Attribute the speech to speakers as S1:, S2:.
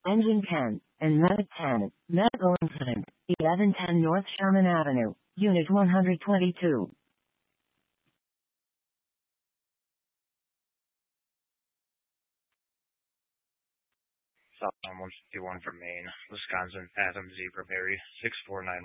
S1: Engine 10, and Med 10, medical incident, 1110 North Sherman Avenue, Unit 122.
S2: Southbound 151 from Maine, Wisconsin, Fathom Zebra Berry 649.